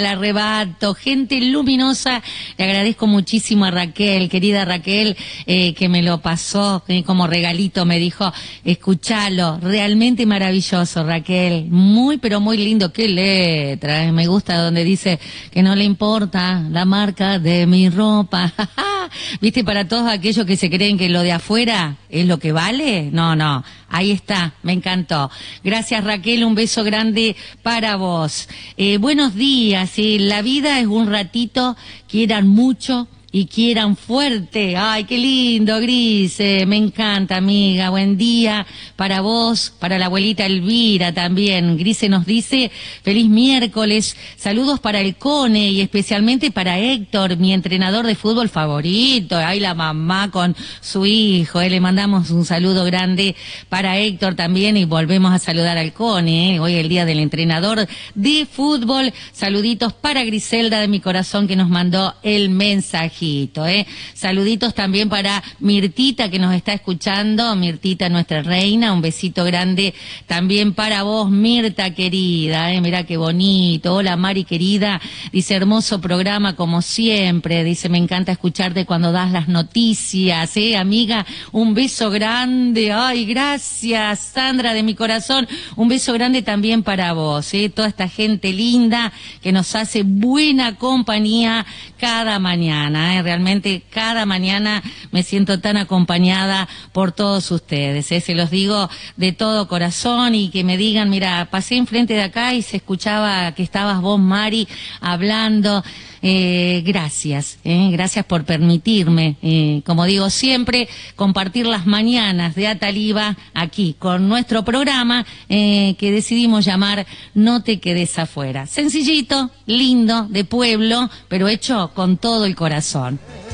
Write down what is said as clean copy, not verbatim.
El arrebato, gente luminosa. Le agradezco muchísimo a Raquel, querida Raquel, que me lo pasó como regalito, me dijo, escuchalo, realmente maravilloso, Raquel, muy pero muy lindo, qué letra, me gusta donde dice que no le importa la marca de mi ropa. ¿Viste? Para todos aquellos que se creen que lo de afuera es lo que vale, no, ahí está, me encantó. Gracias, Raquel, un beso grande para vos. Buenos días, la vida es un ratito, quieran mucho y quieran fuerte. Ay, qué lindo, Gris, me encanta, amiga, buen día para vos, para la abuelita Elvira también. Grise nos dice, feliz miércoles, saludos para el Cone y especialmente para Héctor, mi entrenador de fútbol favorito. Ay, la mamá con su hijo, le mandamos un saludo grande para Héctor también y volvemos a saludar al Cone, hoy el día del entrenador de fútbol. Saluditos para Griselda de mi corazón que nos mandó el mensaje. Saluditos también para Mirtita que nos está escuchando, Mirtita nuestra reina, un besito grande también para vos, Mirta querida, mirá qué bonito. Hola Mari querida, dice hermoso programa como siempre, dice me encanta escucharte cuando das las noticias, amiga, un beso grande. Ay, gracias Sandra de mi corazón, un beso grande también para vos, toda esta gente linda que nos hace buena compañía cada mañana. Realmente cada mañana me siento tan acompañada por todos ustedes, se los digo de todo corazón y que me digan, mira, pasé enfrente de acá y se escuchaba que estabas vos, Mari, hablando. Gracias por permitirme, como digo siempre, compartir las mañanas de Ataliba aquí con nuestro programa que decidimos llamar No te quedes afuera. Sencillito, lindo, de pueblo, pero hecho con todo el corazón.